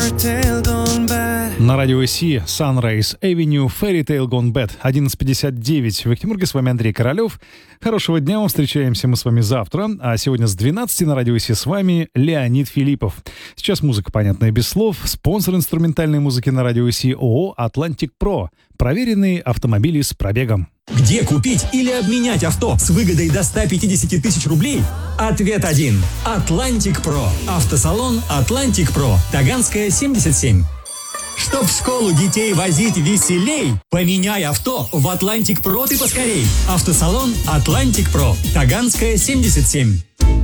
На радио Си Sunrise Avenue Fairy Tale Gone Bad 11:59. В Екатеринбурге с вами Андрей Королев. Хорошего дня вам. Встречаемся мы с вами завтра. А сегодня с 12 на радио Си с вами Леонид Филиппов. Сейчас музыка, понятная без слов. Спонсор инструментальной музыки на радио Си ООО «Атлантик Про». Проверенные автомобили с пробегом. Где купить или обменять авто с выгодой до 150 тысяч рублей? Ответ один. «Атлантик Про». Автосалон «Атлантик Про». Таганская, 77. Чтоб в школу детей возить веселей, поменяй авто в «Атлантик Про» ты поскорей. Автосалон «Атлантик Про». Таганская, 77.